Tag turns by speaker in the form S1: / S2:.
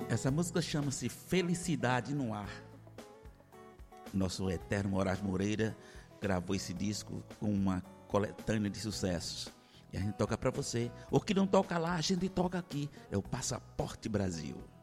S1: Essa música chama-se Felicidade no Ar. Nosso eterno Moraes Moreira gravou esse disco com uma coletânea de sucessos. E a gente toca para você. O que não toca lá, a gente toca aqui. É o Passaporte Brasil.